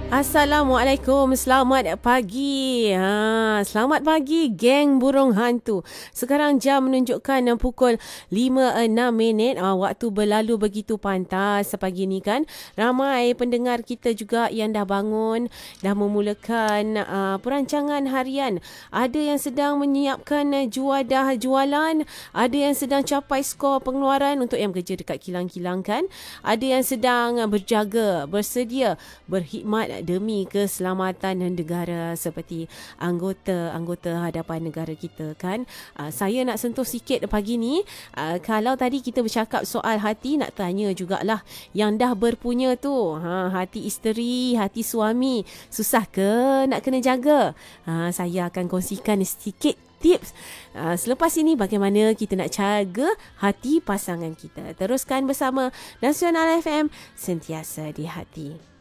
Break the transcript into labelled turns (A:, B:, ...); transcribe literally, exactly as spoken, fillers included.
A: Assalamualaikum, selamat pagi. Ha, selamat pagi geng burung hantu. Sekarang jam menunjukkan pukul lima enam minit. Ha, waktu berlalu begitu pantas pagi ni kan. Ramai pendengar kita juga yang dah bangun, dah memulakan uh, perancangan harian. Ada yang sedang menyiapkan uh, juadah jualan, ada yang sedang capai skor pengeluaran untuk yang bekerja dekat kilang-kilang kan. Ada yang sedang uh, berjaga, bersedia, berkhidmat demi keselamatan negara seperti anggota-anggota hadapan negara kita kan. Uh, saya nak sentuh sikit pagi ni. Uh, kalau tadi kita bercakap soal hati, nak tanya jugalah yang dah berpunya tu. Ha, hati isteri, hati suami, susah ke nak kena jaga? Ha, saya akan kongsikan sikit tips uh, selepas ini bagaimana kita nak jaga hati pasangan kita. Teruskan bersama Nasional F M, sentiasa di hati.